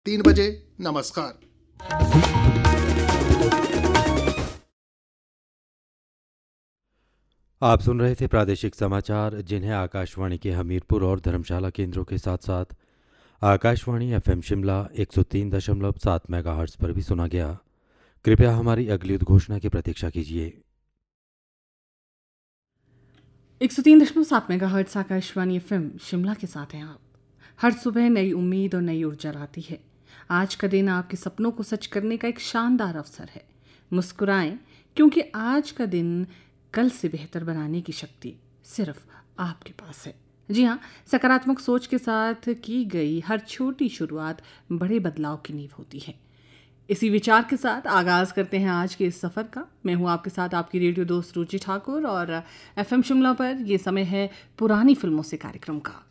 3 बजे। नमस्कार। आप सुन रहे थे प्रादेशिक समाचार, जिन्हें आकाशवाणी के हमीरपुर और धर्मशाला केंद्रों के साथ साथ आकाशवाणी एफएम शिमला 103.7 मेगाहर्ट्ज पर भी सुना गया। कृपया हमारी अगली उद्घोषणा की प्रतीक्षा कीजिए। 103.7 मेगाहर्ट्ज आकाशवाणी एफएम शिमला के साथ हैं आप। हर सुबह नई उम्मीद और नई ऊर्जा लाती है। आज का दिन आपके सपनों को सच करने का एक शानदार अवसर है। मुस्कुराएं, क्योंकि आज का दिन कल से बेहतर बनाने की शक्ति सिर्फ आपके पास है। जी हाँ, सकारात्मक सोच के साथ की गई हर छोटी शुरुआत बड़े बदलाव की नींव होती है। इसी विचार के साथ आगाज करते हैं आज के इस सफ़र का। मैं हूं आपके साथ आपकी रेडियो दोस्त रुचि ठाकुर और एफएम शिमला पर यह समय है पुरानी फिल्मों से कार्यक्रम का।